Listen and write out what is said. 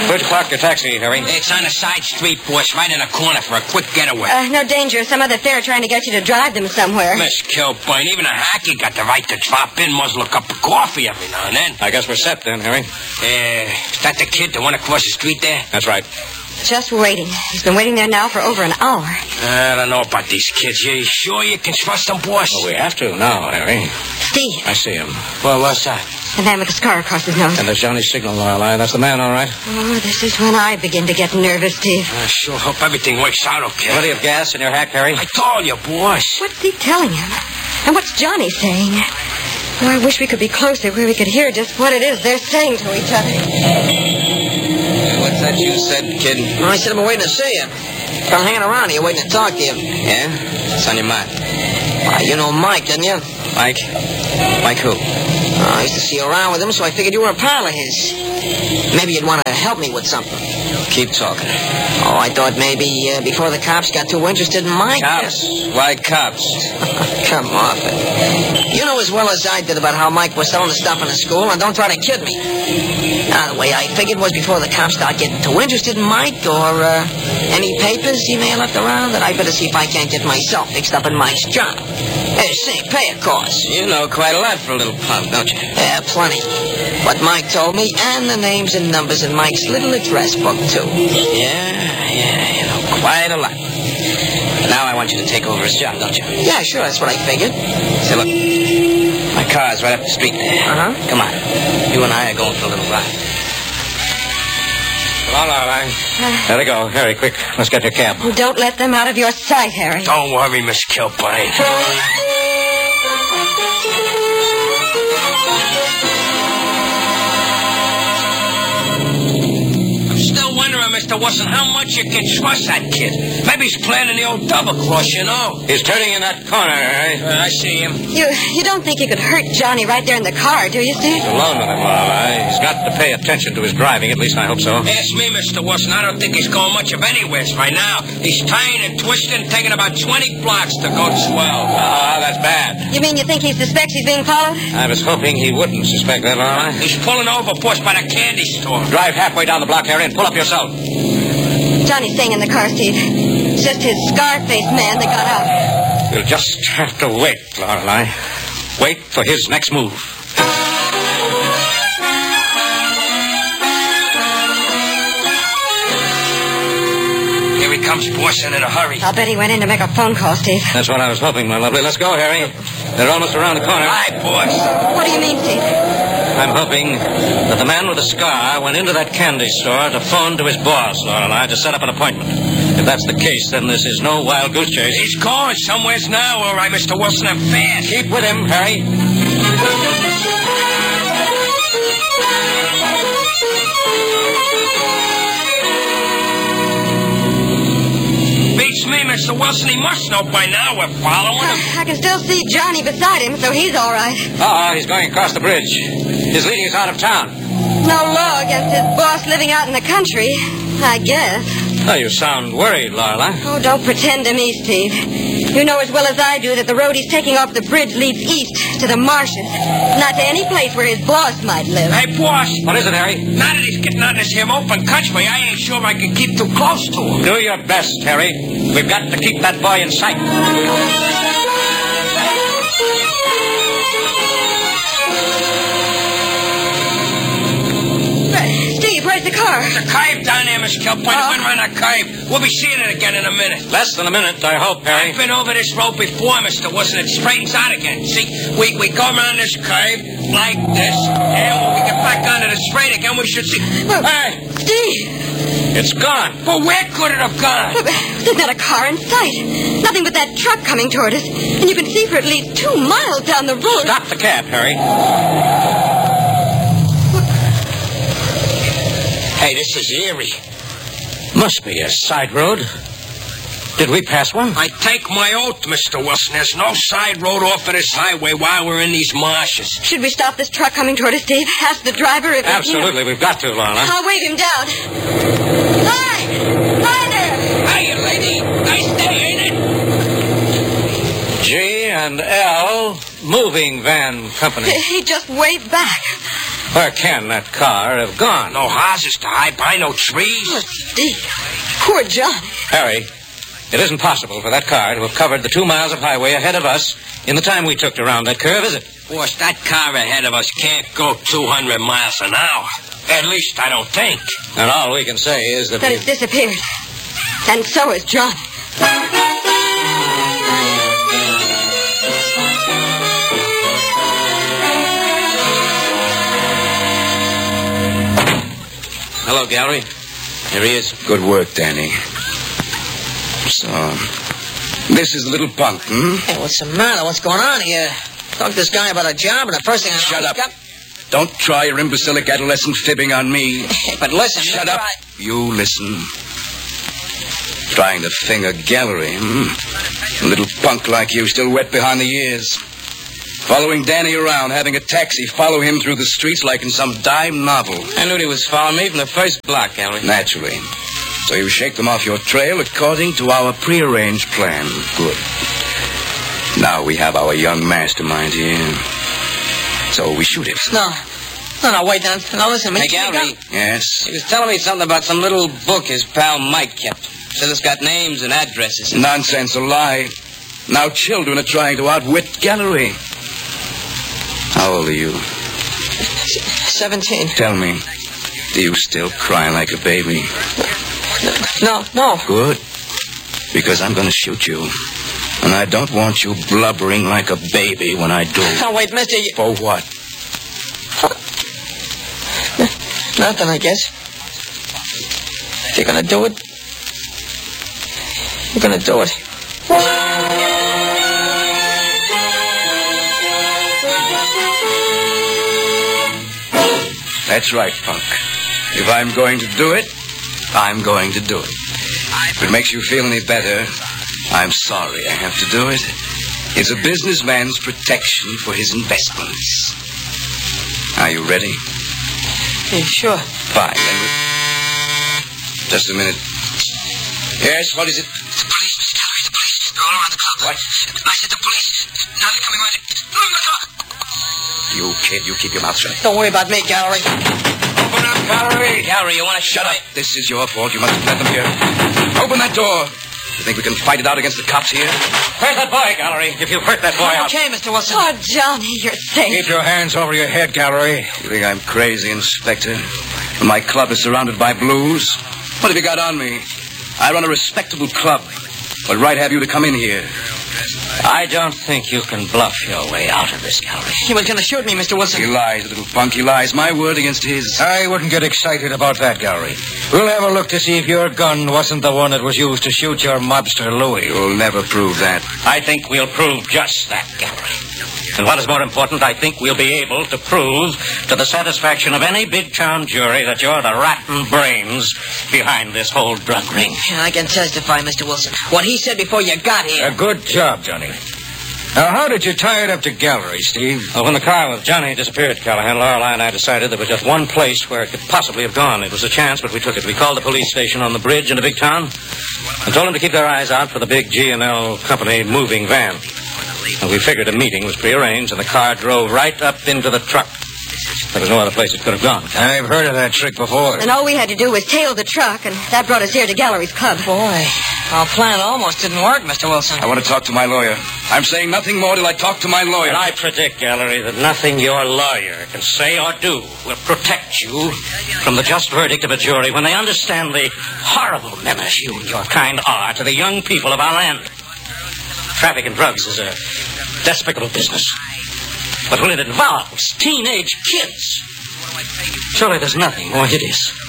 Where'd you park your taxi, Harry? It's on a side street, boss, right in the corner for a quick getaway. No danger. Some other fare trying to get you to drive them somewhere. Miss Kilburn, even a hacky got the right to drop in, muzzle a cup of coffee every now and then. I guess we're set then, Harry. Is that the kid, the one across the street there? That's right. Just waiting. He's been waiting there now for over an hour. I don't know about these kids. You sure you can trust them, boss? Well, we have to now, Harry. Steve. I see him. Well, what's that? The man with the scar across his nose. And there's Johnny's signal, Lorelei. That's the man, all right. Oh, this is when I begin to get nervous, Steve. I sure hope everything works out okay. Plenty of gas in your hack, Harry? I told you, boss. What's he telling him? And what's Johnny saying? Oh, I wish we could be closer where we could hear just what it is they're saying to each other. What's that you said, kid? Well, I said I've been waiting to see you. I'm hanging around here waiting to talk to you. Yeah? What's on your mind? You know Mike, didn't you? Mike? Mike who? I used to see you around with him, so I figured you were a pal of his. Maybe you'd want to help me with something. Keep talking. Oh, I thought maybe before the cops got too interested in Mike. Cops? Why cops? Come off it. You know as well as I did about how Mike was selling the stuff in the school, and don't try to kid me. The way I figured was before the cops start getting too interested in Mike or any papers he may have left around, that I better see if I can't get myself mixed up in Mike's job. Say, pay a cost. You know quite a lot for a little punk, don't you? Yeah, plenty. What Mike told me, and the names and numbers in Mike's little address book, too. Yeah, you know quite a lot. But now I want you to take over his job, don't you? Yeah, sure, that's what I figured. Say, look, my car's right up the street there. Uh-huh. Come on. You and I are going for a little ride. Come on, Lorelei. There they go. Harry, quick. Let's get your cab. Don't let them out of your sight, Harry. Don't worry, Miss Kilburn. Still wondering, Mr. Wilson, how much you can trust that kid. Maybe he's planning the old double cross, you know. He's turning in that corner, Harry. I see him. You don't think you could hurt Johnny right there in the car, do you, Steve? He's alone with him, Lorelei. He's got to pay attention to his driving. At least I hope so. Ask me, Mr. Wilson. I don't think he's going much of anywhere right now. He's tying and twisting, taking about 20 blocks to go 12. Ah, that's bad. You mean you think he suspects he's being followed? I was hoping he wouldn't suspect that, Lorelei. He's pulling over, boss, by the candy store. Drive halfway down the block, Harry, and pull up yourself. Johnny's staying in the car, Steve. It's just his scar-faced man that got out. We'll just have to wait, Lorelei. Wait for his next move. Here he comes, boss, and in a hurry. I'll bet he went in to make a phone call, Steve. That's what I was hoping, my lovely. Let's go, Harry. They're almost around the corner. Hi, boss. What do you mean, Steve? I'm hoping that the man with the scar went into that candy store to phone to his boss, Lorelei, to set up an appointment. If that's the case, then this is no wild goose chase. He's going somewheres now, all right, Mr. Wilson, and fast. Keep with him, Harry. Beats me, Mr. Wilson. He must know by now we're following him. I can still see Johnny beside him, so he's all right. He's going across the bridge. He's leading us out of town. No law against his boss living out in the country, I guess. Oh, you sound worried, Lorelei. Oh, don't pretend to me, Steve. You know as well as I do that the road he's taking off the bridge leads east to the marshes, not to any place where his boss might live. Hey, boss. What is it, Harry? Now that he's getting out of this here open country, I ain't sure I can keep too close to him. Do your best, Harry. We've got to keep that boy in sight. Steve, where's the car? There's a cave down there, Miss Kilburn. It went around that cave. We'll be seeing it again in a minute. Less than a minute, I hope, Harry. I've been over this road before, Mr. Wilson. It straightens out again. See, we go around this cave like this, and when we get back onto the straight again, we should see... Hey! Steve! It's gone. But where could it have gone? There's not a car in sight. Nothing but that truck coming toward us. And you can see for at least 2 miles down the road. Stop the cab, Harry. Hey, this is eerie. Must be a side road. Did we pass one? I take my oath, Mr. Wilson. There's no side road off of this highway while we're in these marshes. Should we stop this truck coming toward us, Steve? Ask the driver if... Absolutely, we've got to, Lorna. I'll wave him down. Hi! Hi there! Hiya, lady. Nice day, ain't it? G&L Moving Van Company. He just waved back. Where can that car have gone? No houses to hide by, no trees. Oh, Steve. Poor John. Harry, it isn't possible for that car to have covered the 2 miles of highway ahead of us in the time we took to round that curve, is it? Boss, that car ahead of us can't go 200 miles an hour. At least I don't think. And all we can say is that It's disappeared. And so is John. Hello, Gallery. Here he is. Good work, Danny. So, this is Little Punk, Hey, what's the matter? What's going on here? Talk to this guy about a job, and the first thing I Shut up. Don't try your imbecilic adolescent fibbing on me. But listen, Shut up. You listen. Trying to finger Gallery, A little punk like you, still wet behind the ears. Following Danny around, having a taxi follow him through the streets like in some dime novel. I knew he was following me from the first block, Gallery. Naturally. So you shake them off your trail according to our prearranged plan. Good. Now we have our young mastermind here. So we shoot him. No, wait. Now listen. Hey, Gallery. Yes? He was telling me something about some little book his pal Mike kept. Said it's got names and addresses. Nonsense, a lie. Now children are trying to outwit Gallery. How old are you? 17. Tell me, do you still cry like a baby? No. Good. Because I'm going to shoot you. And I don't want you blubbering like a baby when I do. Oh, wait, mister. For what? Nothing, I guess. If you're going to do it, you're going to do it. That's right, Punk. If I'm going to do it, I'm going to do it. If it makes you feel any better, I'm sorry I have to do it. It's a businessman's protection for his investments. Are you ready? Yeah, sure. Fine, then. Just a minute. Yes, what is it? The police, Mr. Gallery, the police. They're all around the club. What? I said the police. Now they're coming right in. You kid, you keep your mouth shut. Don't worry about me, Gallery. Open up, Gallery. Gallery, you want to Shut up. This is your fault. You must have let them here. Open that door. You think we can fight it out against the cops here? Where's that boy, Gallery? If you hurt that boy, I'll... Okay, Mr. Wilson. Oh, Johnny, you're safe. Keep your hands over your head, Gallery. You think I'm crazy, Inspector? When my club is surrounded by blues? What have you got on me? I run a respectable club. What right have you to come in here? I don't think you can bluff your way out of this, Gallery. He was going to shoot me, Mr. Wilson. He lies, little punk. He lies. My word against his. I wouldn't get excited about that, Gallery. We'll have a look to see if your gun wasn't the one that was used to shoot your mobster Louis. You'll never prove that. I think we'll prove just that, Gallery. And what is more important, I think we'll be able to prove to the satisfaction of any big-town jury that you're the rotten brains behind this whole drug ring. I can testify, Mr. Wilson. What he said before you got here. A good job, Johnny. Now, how did you tie it up to Gallery, Steve? Well, when the car with Johnny disappeared, Callahan, Lorelei and I decided there was just one place where it could possibly have gone. It was a chance, but we took it. We called the police station on the bridge in a big town and told them to keep their eyes out for the big G&L Company moving van. And we figured a meeting was prearranged, and the car drove right up into the truck. There was no other place it could have gone. I've heard of that trick before. And all we had to do was tail the truck, and that brought us here to Gallery's club. Boy, our plan almost didn't work, Mr. Wilson. I want to talk to my lawyer. I'm saying nothing more till I talk to my lawyer. And I predict, Gallery, that nothing your lawyer can say or do will protect you from the just verdict of a jury when they understand the horrible menace you and your kind are to the young people of our land. Traffic in drugs is a despicable business. But when it involves teenage kids, surely there's nothing more hideous